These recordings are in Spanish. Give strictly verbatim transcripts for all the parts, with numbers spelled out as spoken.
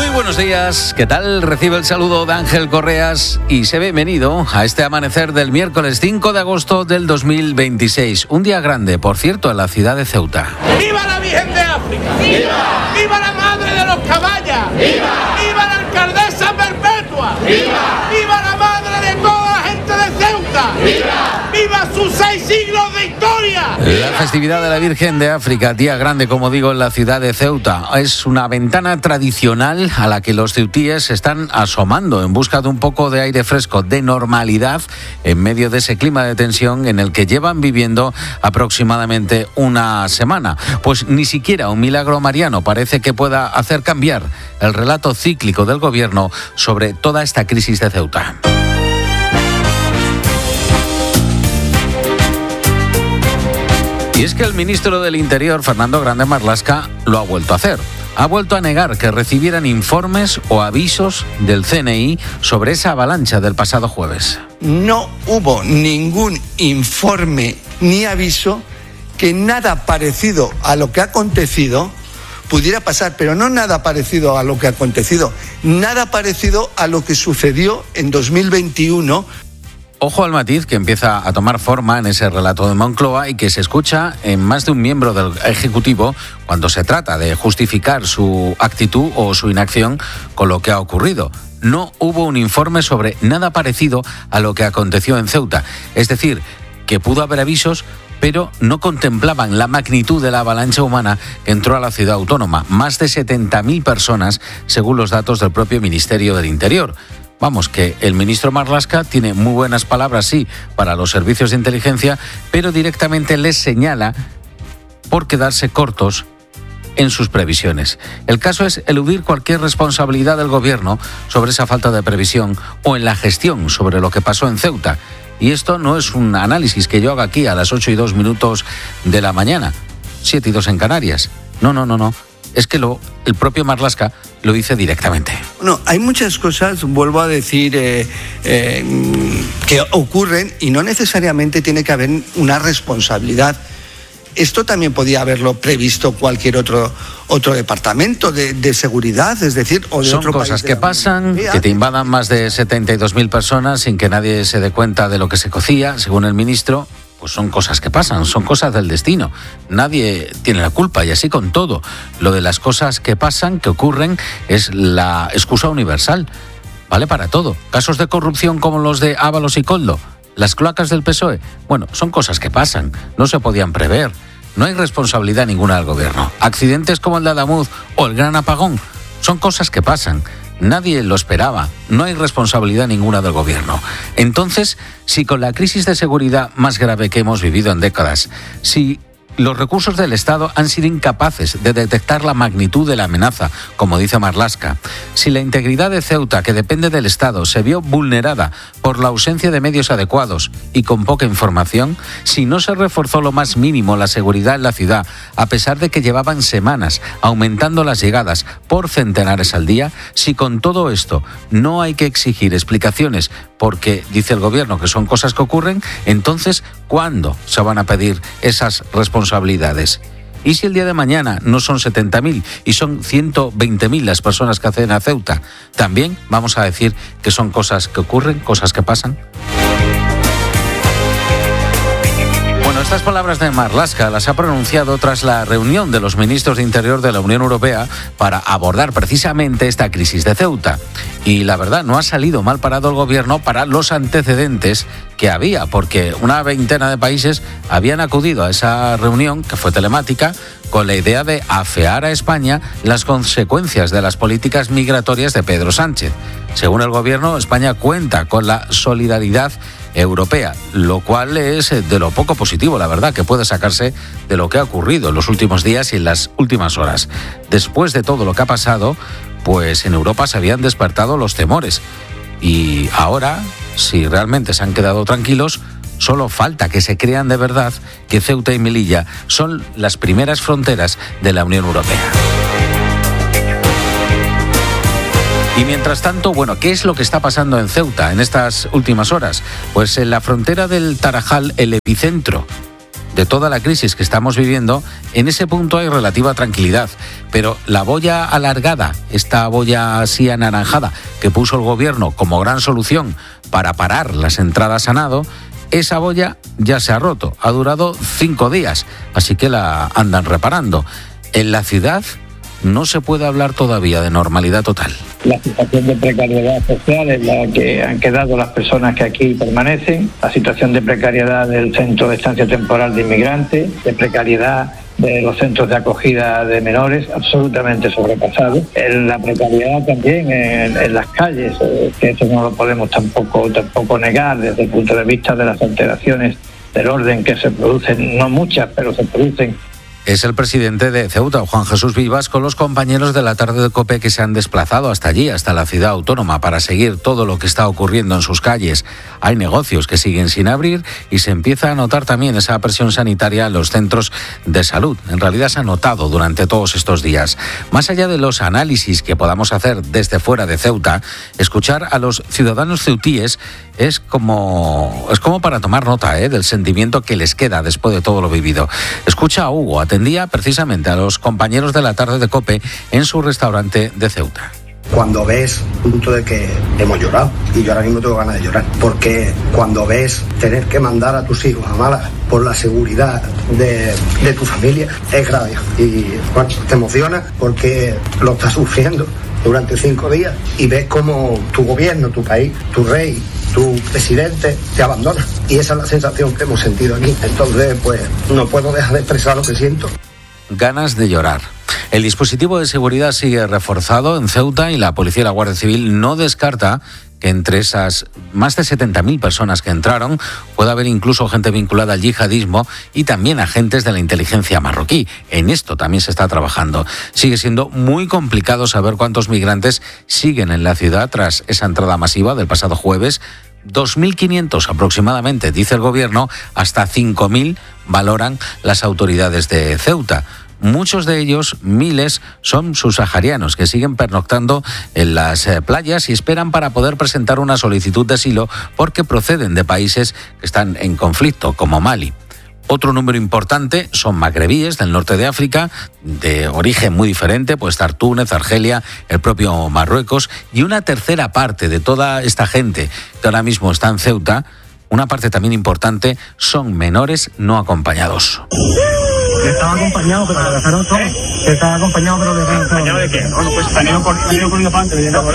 Muy buenos días, ¿qué tal? Recibe el saludo de Ángel Correas y sea bienvenido a este amanecer del miércoles cinco de agosto del dos mil veintiséis. Un día grande, por cierto, en la ciudad de Ceuta. ¡Viva la Virgen de África! ¡Viva! ¡Viva la Madre de los Caballas! ¡Viva! ¡Viva la Alcaldesa Perpetua! ¡Viva! ¡Viva la Madre de toda la gente de Ceuta! ¡Viva! ¡Viva sus seis siglos de historia! La festividad de la Virgen de África, día grande, como digo, en la ciudad de Ceuta. Es una ventana tradicional a la que los ceutíes se están asomando en busca de un poco de aire fresco, de normalidad, en medio de ese clima de tensión en el que llevan viviendo aproximadamente una semana. Pues ni siquiera un milagro mariano parece que pueda hacer cambiar el relato cíclico del gobierno sobre toda esta crisis de Ceuta. Y es que el ministro del Interior, Fernando Grande Marlaska, lo ha vuelto a hacer. Ha vuelto a negar que recibieran informes o avisos del C N I sobre esa avalancha del pasado jueves. No hubo ningún informe ni aviso que nada parecido a lo que ha acontecido pudiera pasar, pero no nada parecido a lo que ha acontecido, nada parecido a lo que sucedió en dos mil veintiuno. Ojo al matiz que empieza a tomar forma en ese relato de Moncloa y que se escucha en más de un miembro del Ejecutivo cuando se trata de justificar su actitud o su inacción con lo que ha ocurrido. No hubo un informe sobre nada parecido a lo que aconteció en Ceuta. Es decir, que pudo haber avisos, pero no contemplaban la magnitud de la avalancha humana que entró a la ciudad autónoma. Más de setenta mil personas, según los datos del propio Ministerio del Interior. Vamos, que el ministro Marlaska tiene muy buenas palabras, sí, para los servicios de inteligencia, pero directamente les señala por quedarse cortos en sus previsiones. El caso es eludir cualquier responsabilidad del gobierno sobre esa falta de previsión o en la gestión sobre lo que pasó en Ceuta. Y esto no es un análisis que yo haga aquí a las ocho y dos minutos de la mañana, siete y dos en Canarias. No, no, no, no. Es que lo, el propio Marlaska lo dice directamente. No, hay muchas cosas, vuelvo a decir, eh, eh, que ocurren y no necesariamente tiene que haber una responsabilidad. Esto también podía haberlo previsto cualquier otro otro departamento de, de seguridad, es decir, o de Son otro cosas país de que la pasan, Unión Europea. que te invadan más de setenta y dos mil personas sin que nadie se dé cuenta de lo que se cocía, según el ministro. Pues son cosas que pasan, son cosas del destino. Nadie tiene la culpa y así con todo. Lo de las cosas que pasan, que ocurren, es la excusa universal. Vale para todo. Casos de corrupción como los de Ábalos y Koldo, las cloacas del P S O E, bueno, son cosas que pasan, no se podían prever. No hay responsabilidad ninguna del gobierno. Accidentes como el de Adamuz o el gran apagón, son cosas que pasan. Nadie lo esperaba, no hay responsabilidad ninguna del gobierno. Entonces, si con la crisis de seguridad más grave que hemos vivido en décadas, si los recursos del Estado han sido incapaces de detectar la magnitud de la amenaza, como dice Marlaska, si la integridad de Ceuta, que depende del Estado, se vio vulnerada por la ausencia de medios adecuados y con poca información, si no se reforzó lo más mínimo la seguridad en la ciudad, a pesar de que llevaban semanas aumentando las llegadas por centenares al día, si con todo esto no hay que exigir explicaciones porque dice el gobierno que son cosas que ocurren, entonces, ¿cuándo se van a pedir esas responsabilidades? ¿Y si el día de mañana no son setenta mil y son ciento veinte mil las personas que acceden a Ceuta? ¿También vamos a decir que son cosas que ocurren, cosas que pasan? Bueno, estas palabras de Marlaska las ha pronunciado tras la reunión de los ministros de Interior de la Unión Europea para abordar precisamente esta crisis de Ceuta. Y la verdad, no ha salido mal parado el gobierno para los antecedentes que había, porque una veintena de países habían acudido a esa reunión, que fue telemática, con la idea de afear a España las consecuencias de las políticas migratorias de Pedro Sánchez. Según el gobierno, España cuenta con la solidaridad europea, lo cual es de lo poco positivo, la verdad, que puede sacarse de lo que ha ocurrido en los últimos días y en las últimas horas. Después de todo lo que ha pasado, pues en Europa se habían despertado los temores. Y ahora, si realmente se han quedado tranquilos, solo falta que se crean de verdad que Ceuta y Melilla son las primeras fronteras de la Unión Europea. Y mientras tanto, bueno, ¿qué es lo que está pasando en Ceuta en estas últimas horas? Pues en la frontera del Tarajal, el epicentro de toda la crisis que estamos viviendo, en ese punto hay relativa tranquilidad. Pero la boya alargada, esta boya así anaranjada que puso el gobierno como gran solución para parar las entradas a nado, esa boya ya se ha roto. Ha durado cinco días, así que la andan reparando. En la ciudad no se puede hablar todavía de normalidad total. La situación de precariedad social en la que han quedado las personas que aquí permanecen, la situación de precariedad del centro de estancia temporal de inmigrantes, de precariedad de los centros de acogida de menores, absolutamente sobrepasados. En la precariedad también en, en las calles, eh, que eso no lo podemos tampoco, tampoco negar desde el punto de vista de las alteraciones del orden que se producen, no muchas, pero se producen. Es el presidente de Ceuta, Juan Jesús Vivas, con los compañeros de la tarde de COPE que se han desplazado hasta allí, hasta la ciudad autónoma, para seguir todo lo que está ocurriendo en sus calles. Hay negocios que siguen sin abrir y se empieza a notar también esa presión sanitaria en los centros de salud. En realidad se ha notado durante todos estos días. Más allá de los análisis que podamos hacer desde fuera de Ceuta, escuchar a los ciudadanos ceutíes es como, es como para tomar nota ¿eh? del sentimiento que les queda después de todo lo vivido. Escucha a Hugo, atendía precisamente a los compañeros de la tarde de COPE en su restaurante de Ceuta. Cuando ves un punto de que hemos llorado, y yo ahora mismo tengo ganas de llorar, porque cuando ves tener que mandar a tus hijos a Málaga por la seguridad de, de tu familia, es grave. Y bueno, te emociona porque lo estás sufriendo durante cinco días y ves cómo tu gobierno, tu país, tu rey, tu presidente te abandona. Y esa es la sensación que hemos sentido aquí. Entonces, pues, no puedo dejar de expresar lo que siento. Ganas de llorar. El dispositivo de seguridad sigue reforzado en Ceuta y la policía y la Guardia Civil no descarta que entre esas más de setenta mil personas que entraron pueda haber incluso gente vinculada al yihadismo y también agentes de la inteligencia marroquí. En esto también se está trabajando. Sigue siendo muy complicado saber cuántos migrantes siguen en la ciudad tras esa entrada masiva del pasado jueves. dos mil quinientos aproximadamente, dice el gobierno, hasta cinco mil valoran las autoridades de Ceuta. Muchos de ellos, miles, son subsaharianos que siguen pernoctando en las eh, playas y esperan para poder presentar una solicitud de asilo porque proceden de países que están en conflicto, como Mali. Otro número importante son magrebíes del norte de África, de origen muy diferente, puede estar Túnez, Argelia, el propio Marruecos, y una tercera parte de toda esta gente que ahora mismo está en Ceuta, una parte también importante, son menores no acompañados. Estaba acompañado, pero lo dejaron todo. Estaba acompañado, pero lo dejaron todo. ¿Acompañado de qué? Bueno, pues salieron conmigo para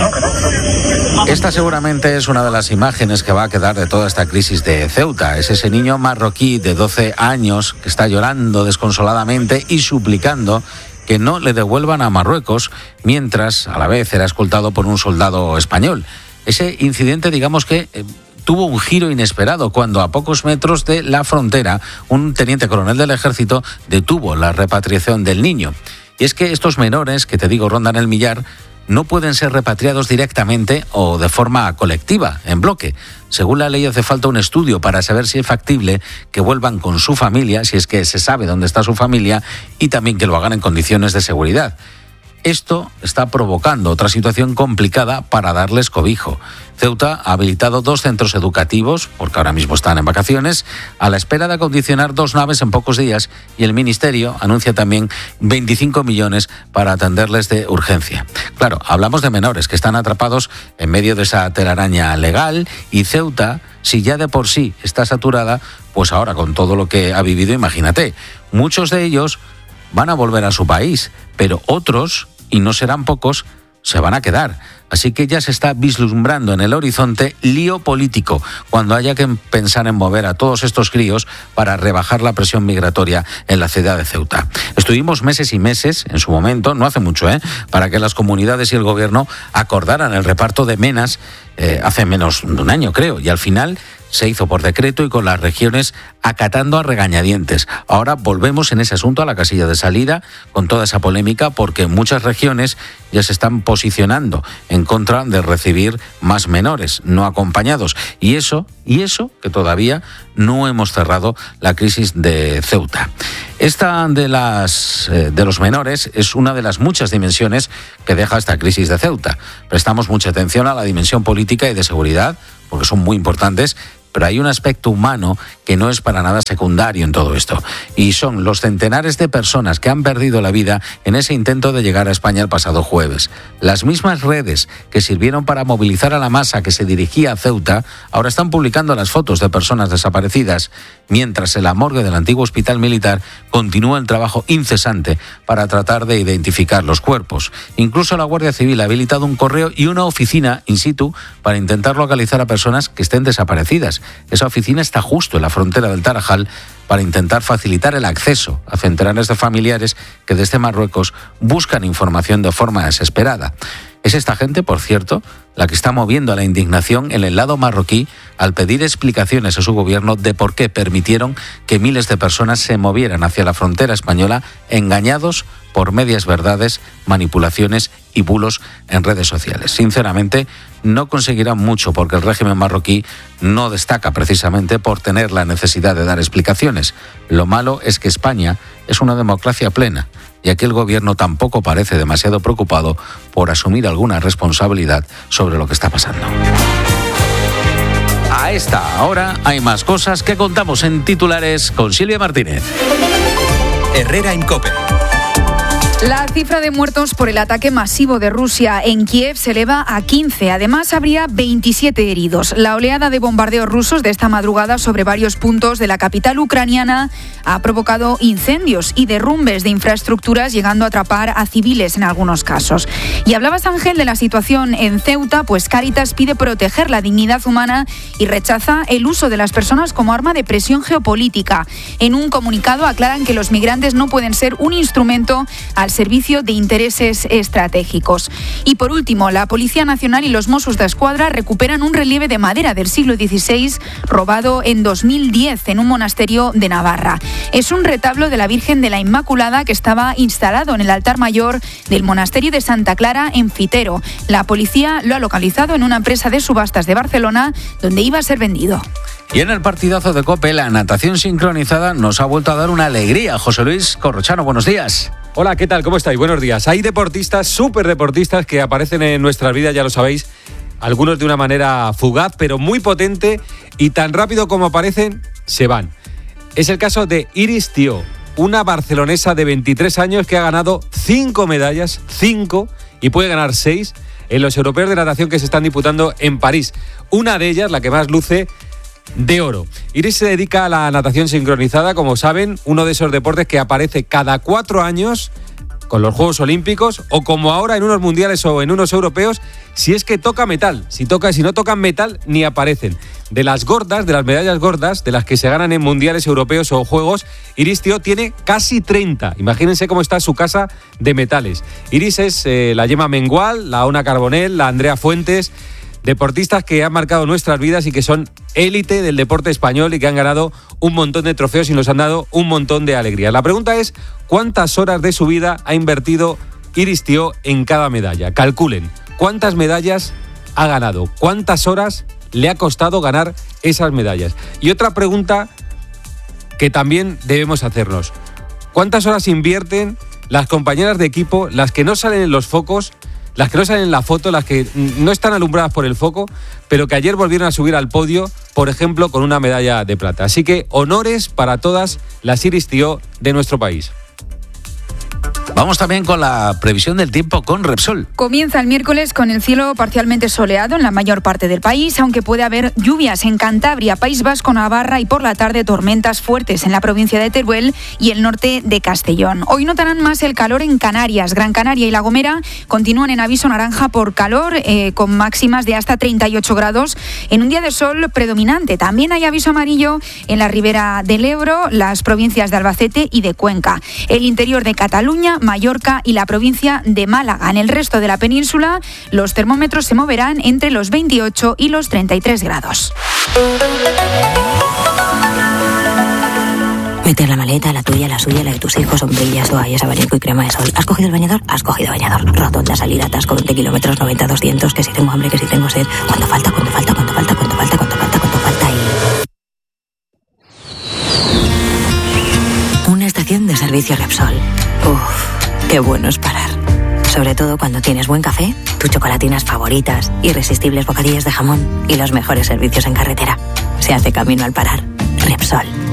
antes. Esta seguramente es una de las imágenes que va a quedar de toda esta crisis de Ceuta. Es ese niño marroquí de doce años que está llorando desconsoladamente y suplicando que no le devuelvan a Marruecos, mientras a la vez era escoltado por un soldado español. Ese incidente, digamos que Eh, tuvo un giro inesperado cuando a pocos metros de la frontera un teniente coronel del ejército detuvo la repatriación del niño. Y es que estos menores, que te digo rondan el millar, no pueden ser repatriados directamente o de forma colectiva, en bloque. Según la ley hace falta un estudio para saber si es factible que vuelvan con su familia, si es que se sabe dónde está su familia, y también que lo hagan en condiciones de seguridad. Esto está provocando otra situación complicada para darles cobijo. Ceuta ha habilitado dos centros educativos, porque ahora mismo están en vacaciones, a la espera de acondicionar dos naves en pocos días, y el Ministerio anuncia también veinticinco millones para atenderles de urgencia. Claro, hablamos de menores que están atrapados en medio de esa telaraña legal, y Ceuta, si ya de por sí está saturada, pues ahora con todo lo que ha vivido, imagínate. Muchos de ellos van a volver a su país, pero otros, y no serán pocos, se van a quedar. Así que ya se está vislumbrando en el horizonte lío político cuando haya que pensar en mover a todos estos críos para rebajar la presión migratoria en la ciudad de Ceuta. Estuvimos meses y meses, en su momento, no hace mucho, ¿eh? para que las comunidades y el gobierno acordaran el reparto de menas eh, hace menos de un año, creo, y al final se hizo por decreto y con las regiones acatando a regañadientes. Ahora volvemos en ese asunto a la casilla de salida con toda esa polémica porque muchas regiones ya se están posicionando en contra de recibir más menores no acompañados. Y eso, y eso que todavía no hemos cerrado la crisis de Ceuta. Esta de las eh, de los menores es una de las muchas dimensiones que deja esta crisis de Ceuta. Prestamos mucha atención a la dimensión política y de seguridad, porque son muy importantes, pero hay un aspecto humano que no es para nada secundario en todo esto. Y son los centenares de personas que han perdido la vida en ese intento de llegar a España el pasado jueves. Las mismas redes que sirvieron para movilizar a la masa que se dirigía a Ceuta ahora están publicando las fotos de personas desaparecidas, mientras en la morgue del antiguo hospital militar continúa el trabajo incesante para tratar de identificar los cuerpos. Incluso la Guardia Civil ha habilitado un correo y una oficina in situ para intentar localizar a personas que estén desaparecidas. Esa oficina está justo en la frontera del Tarajal para intentar facilitar el acceso a centenares de familiares que desde Marruecos buscan información de forma desesperada. Es esta gente, por cierto, la que está moviendo la indignación en el lado marroquí al pedir explicaciones a su gobierno de por qué permitieron que miles de personas se movieran hacia la frontera española engañados por medias verdades, manipulaciones y bulos en redes sociales. Sinceramente, no conseguirán mucho porque el régimen marroquí no destaca precisamente por tener la necesidad de dar explicaciones. Lo malo es que España es una democracia plena y aquí el gobierno tampoco parece demasiado preocupado por asumir alguna responsabilidad sobre lo que está pasando. A esta hora hay más cosas que contamos en titulares con Silvia Martínez. Herrera en COPE. La cifra de muertos por el ataque masivo de Rusia en Kiev se eleva a quince. Además, habría veintisiete heridos. La oleada de bombardeos rusos de esta madrugada sobre varios puntos de la capital ucraniana ha provocado incendios y derrumbes de infraestructuras, llegando a atrapar a civiles en algunos casos. Y hablabas, Ángel, de la situación en Ceuta, pues Cáritas pide proteger la dignidad humana y rechaza el uso de las personas como arma de presión geopolítica. En un comunicado aclaran que los migrantes no pueden ser un instrumento al servicio de intereses estratégicos. Y por último, la Policía Nacional y los Mossos d'Esquadra recuperan un relieve de madera del siglo dieciséis robado en dos mil diez en un monasterio de Navarra. Es un retablo de la Virgen de la Inmaculada que estaba instalado en el altar mayor del monasterio de Santa Clara en Fitero. La policía lo ha localizado en una empresa de subastas de Barcelona donde iba a ser vendido. Y en el partidazo de COPE, la natación sincronizada nos ha vuelto a dar una alegría. José Luis Corrochano, buenos días. Hola, ¿qué tal? ¿Cómo estáis? Buenos días. Hay deportistas, súper deportistas, que aparecen en nuestras vidas, ya lo sabéis, algunos de una manera fugaz, pero muy potente, y tan rápido como aparecen, se van. Es el caso de Iris Thiaw, una barcelonesa de veintitrés años que ha ganado cinco medallas, cinco, y puede ganar seis, en los europeos de natación que se están disputando en París. Una de ellas, la que más luce, de oro. Iris se dedica a la natación sincronizada, como saben, uno de esos deportes que aparece cada cuatro años con los Juegos Olímpicos, o como ahora en unos mundiales o en unos europeos, si es que toca metal. Si toca, si no tocan metal, ni aparecen. De las gordas, de las medallas gordas, de las que se ganan en mundiales europeos o juegos, Iris Thiaw tiene casi treinta. Imagínense cómo está su casa de metales. Iris es eh, la Gemma Mengual, la Ona Carbonell, la Andrea Fuentes, deportistas que han marcado nuestras vidas y que son élite del deporte español y que han ganado un montón de trofeos y nos han dado un montón de alegría. La pregunta es, ¿cuántas horas de su vida ha invertido Iris Thiaw en cada medalla? Calculen, ¿cuántas medallas ha ganado? ¿Cuántas horas le ha costado ganar esas medallas? Y otra pregunta que también debemos hacernos, ¿cuántas horas invierten las compañeras de equipo, las que no salen en los focos, las que no salen en la foto, las que no están alumbradas por el foco, pero que ayer volvieron a subir al podio, por ejemplo, con una medalla de plata? Así que honores para todas las Iris Thiaw de nuestro país. Vamos también con la previsión del tiempo con Repsol. Comienza el miércoles con el cielo parcialmente soleado en la mayor parte del país, aunque puede haber lluvias en Cantabria, País Vasco, Navarra y por la tarde tormentas fuertes en la provincia de Teruel y el norte de Castellón. Hoy notarán más el calor en Canarias. Gran Canaria y La Gomera continúan en aviso naranja por calor, eh, con máximas de hasta treinta y ocho grados en un día de sol predominante. También hay aviso amarillo en la ribera del Ebro, las provincias de Albacete y de Cuenca, el interior de Cataluña, Mallorca y la provincia de Málaga. En el resto de la península, los termómetros se moverán entre los veintiocho y los treinta y tres grados. Mete en la maleta, la tuya, la suya, la de tus hijos, sombrillas, toallas, abanico y crema de sol. ¿Has cogido el bañador? Has cogido bañador. Rotonda, salida, atasco, veinte kilómetros, noventa, doscientos, que si tengo hambre, que si tengo sed. ¿Cuánto falta? ¿Cuánto falta? ¿Cuánto falta? ¿Cuánto falta? ¿Cuánto falta? ¿Cuánto falta? Y... una estación de servicio Repsol. Uff, qué bueno es parar. Sobre todo cuando tienes buen café, tus chocolatinas favoritas, irresistibles bocadillos de jamón y los mejores servicios en carretera. se hace camino al parar. Repsol,